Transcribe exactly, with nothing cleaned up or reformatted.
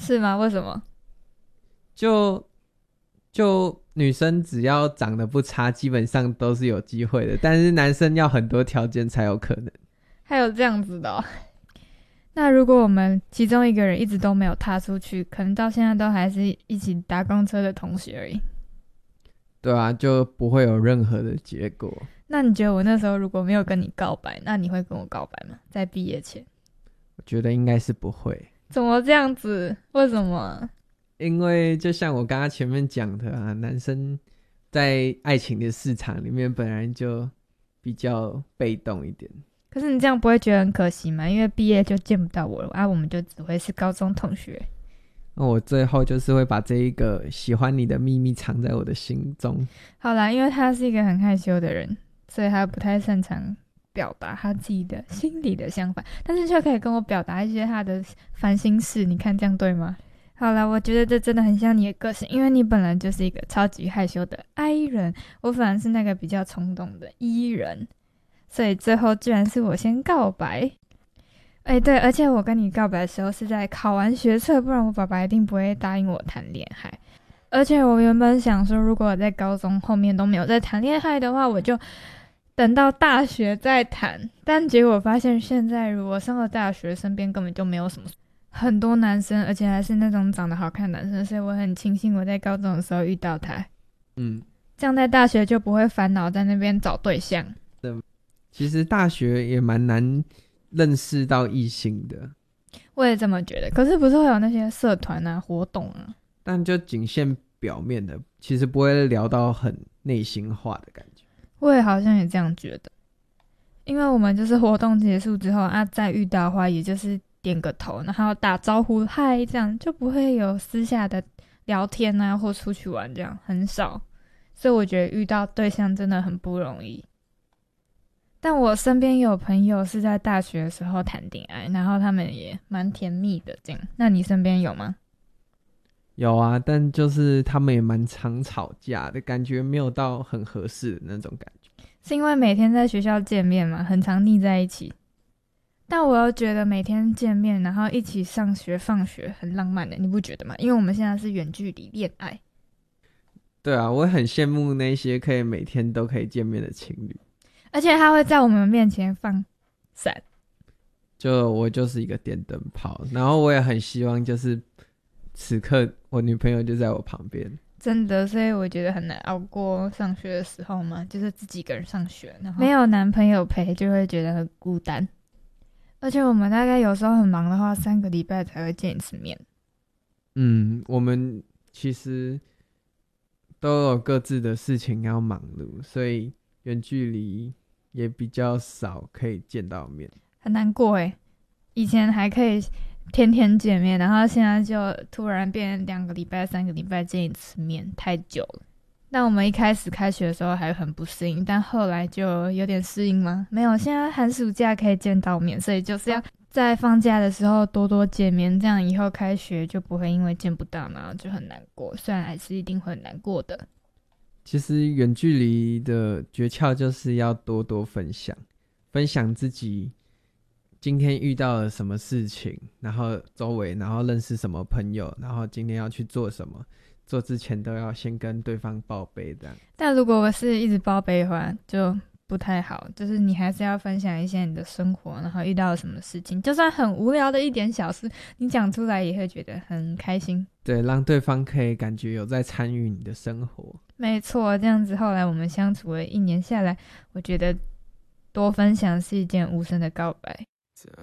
是吗？为什么？ 就就女生只要长得不差，基本上都是有机会的，但是男生要很多条件才有可能。 还有这样子的哦。那如果我们其中一个人一直都没有踏出去，可能到现在都还是一起搭公车的同学而已。 对啊，就不会有任何的结果。 那你觉得我那时候如果没有跟你告白，那你会跟我告白吗？在毕业前？ 我觉得应该是不会。 怎么这样子？为什么？ 因为就像我刚刚前面讲的啊，男生在爱情的市场里面本来就比较被动一点。 可是你这样不会觉得很可惜吗？因为毕业就见不到我了啊，我们就只会是高中同学。 那我最后就是会把这一个喜欢你的秘密藏在我的心中。 好啦，因为他是一个很害羞的人，所以他不太擅长表达他自己的心里的想法，但是却可以跟我表达一些他的烦心事。你看这样对吗？好啦，我觉得这真的很像你的个性，因为你本来就是一个超级害羞的 I 人，我反而是那个比较冲动的 E 人，所以最后居然是我先告白。哎，对，而且我跟你告白的时候是在考完学测，不然我爸爸一定不会答应我谈恋爱。而且我原本想说，如果我在高中后面都没有在谈恋爱的话，我就等到大学再谈。但结果发现，现在如果上了大学，身边根本就没有什么很多男生，而且还是那种长得好看的男生，所以我很庆幸我在高中的时候遇到他。 嗯， 这样在大学就不会烦恼在那边找对象。 其实大学也蛮难认识到异性的， 我也这么觉得。可是不是会有那些社团啊、活动啊？ 但就仅限表面的，其实不会聊到很内心化的感觉。 我也好像也这样觉得，因为我们就是活动结束之后啊，再遇到的话，也就是点个头，然后打招呼嗨，这样就不会有私下的聊天啊，或出去玩，这样很少。所以我觉得遇到对象真的很不容易。但我身边有朋友是在大学的时候谈恋爱，然后他们也蛮甜蜜的，这样。那你身边有吗？ 有啊，但就是他们也蛮常吵架的，感觉没有到很合适的那种感觉。 是因为每天在学校见面嘛，很常腻在一起。但我又觉得每天见面，然后一起上学放学很浪漫的，你不觉得吗？因为我们现在是远距离恋爱。 对啊，我很羡慕那些可以每天都可以见面的情侣。 而且他会在我们面前放伞。 就我就是一个电灯泡，然后我也很希望就是此刻我女朋友就在我旁边。 真的，所以我觉得很难熬过上学的时候嘛，就是自己一个人上学，然后没有男朋友陪，就会觉得很孤单。而且我们大概有时候很忙的话，三个礼拜才会见一次面。 嗯，我们其实都有各自的事情要忙碌，所以远距离也比较少可以见到面， 很难过诶。以前还可以天天见面，然后现在就突然变两个礼拜、三个礼拜见一次面，太久了。但我们一开始开学的时候还很不适应，但后来就有点适应吗？没有，现在寒暑假可以见到面，所以就是要在放假的时候多多见面，这样以后开学就不会因为见不到然后就很难过，虽然还是一定会很难过的。 其实远距离的诀窍就是要多多分享，分享自己今天遇到了什么事情，然后周围，然后认识什么朋友，然后今天要去做什么，做之前都要先跟对方报备这样。 但如果我是一直报备的话，就不太好，就是你还是要分享一些你的生活，然后遇到了什么事情，就算很无聊的一点小事，你讲出来也会觉得很开心。 对，让对方可以感觉有在参与你的生活。 没错，这样子后来我们相处了一年下来，我觉得多分享是一件无声的告白。